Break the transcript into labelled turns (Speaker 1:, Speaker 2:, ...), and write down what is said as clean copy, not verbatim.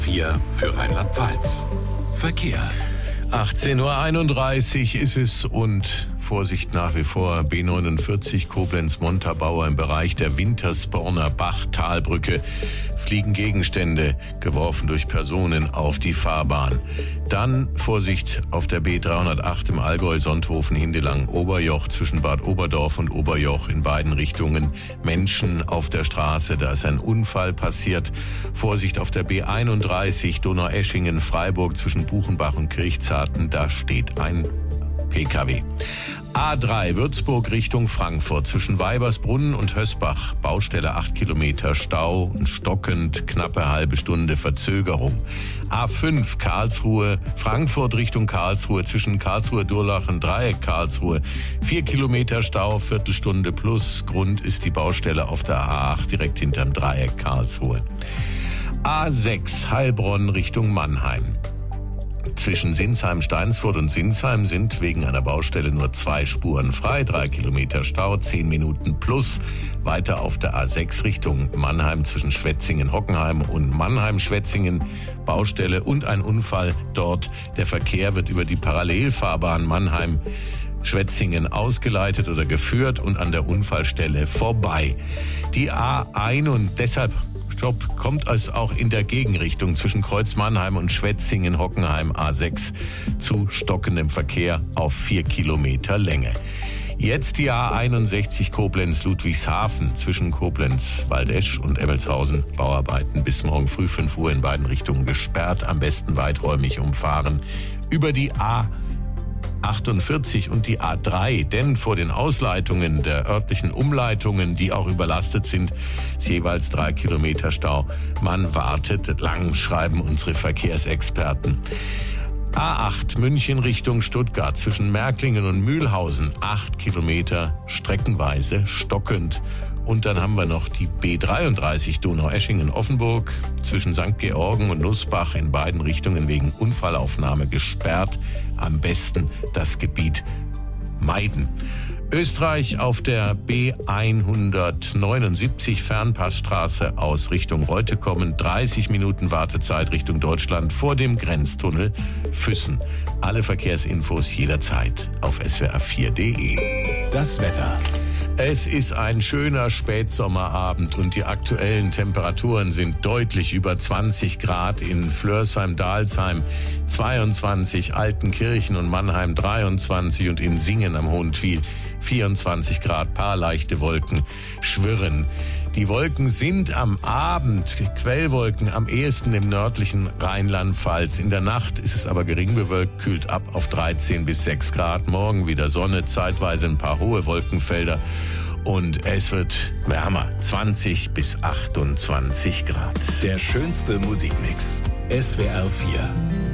Speaker 1: 4 für Rheinland-Pfalz. Verkehr.
Speaker 2: 18.31 Uhr ist es und Vorsicht nach wie vor B49 Koblenz-Montabaur im Bereich der Wintersporner Bach-Talbrücke fliegen Gegenstände, geworfen durch Personen, auf die Fahrbahn. Dann Vorsicht auf der B308 im Allgäu, Sonthofen, Hindelang, Oberjoch zwischen Bad Oberdorf und Oberjoch in beiden Richtungen. Menschen auf der Straße, da ist ein Unfall passiert. Vorsicht auf der B31 Donaueschingen, Freiburg zwischen Buchenbach und Kirchzarten, da steht ein PKW. A3 Würzburg Richtung Frankfurt zwischen Weibersbrunnen und Hösbach. Baustelle 8 Kilometer Stau und stockend, knappe halbe Stunde Verzögerung. A5 Karlsruhe, Frankfurt Richtung Karlsruhe zwischen Karlsruhe, Durlachen, Dreieck Karlsruhe. 4 Kilometer Stau, Viertelstunde plus. Grund ist die Baustelle auf der A8 direkt hinterm Dreieck Karlsruhe. A6 Heilbronn Richtung Mannheim. Zwischen Sinsheim-Steinsfurt und Sinsheim sind wegen einer Baustelle nur 2 Spuren frei, 3 Kilometer Stau, 10 Minuten plus. Weiter auf der A6 Richtung Mannheim zwischen Schwetzingen-Hockenheim und Mannheim-Schwetzingen. Baustelle und ein Unfall dort. Der Verkehr wird über die Parallelfahrbahn Mannheim-Schwetzingen ausgeleitet oder geführt und an der Unfallstelle vorbei. Die A1 und deshalb kommt es auch in der Gegenrichtung zwischen Kreuz-Mannheim und Schwetzingen-Hockenheim A6 zu stockendem Verkehr auf 4 Kilometer Länge. Jetzt die A61 Koblenz-Ludwigshafen zwischen Koblenz-Waldesch und Emmelshausen. Bauarbeiten bis morgen früh 5 Uhr in beiden Richtungen gesperrt. Am besten weiträumig umfahren. Über die A48 und die A3, denn vor den Ausleitungen der örtlichen Umleitungen, die auch überlastet sind, ist jeweils 3 Kilometer Stau. Man wartet lang, schreiben unsere Verkehrsexperten. A8 München Richtung Stuttgart zwischen Märklingen und Mühlhausen, 8 Kilometer streckenweise stockend. Und dann haben wir noch die B33 Donaueschingen-Offenburg zwischen St. Georgen und Nussbach in beiden Richtungen wegen Unfallaufnahme gesperrt. Am besten das Gebiet meiden. Österreich auf der B179 Fernpassstraße aus Richtung Reute kommen. 30 Minuten Wartezeit Richtung Deutschland vor dem Grenztunnel Füssen. Alle Verkehrsinfos jederzeit auf swr4.de.
Speaker 1: Das Wetter.
Speaker 2: Es ist ein schöner Spätsommerabend und die aktuellen Temperaturen sind deutlich über 20 Grad in Flörsheim, Dalsheim 22, Altenkirchen und Mannheim 23 und in Singen am Hohentwiel 24 Grad, paar leichte Wolken schwirren. Die Wolken sind am Abend, Quellwolken, am ehesten im nördlichen Rheinland-Pfalz. In der Nacht ist es aber gering bewölkt, kühlt ab auf 13 bis 6 Grad. Morgen wieder Sonne, zeitweise ein paar hohe Wolkenfelder. Und es wird wärmer, 20 bis 28 Grad.
Speaker 1: Der schönste Musikmix. SWR 4.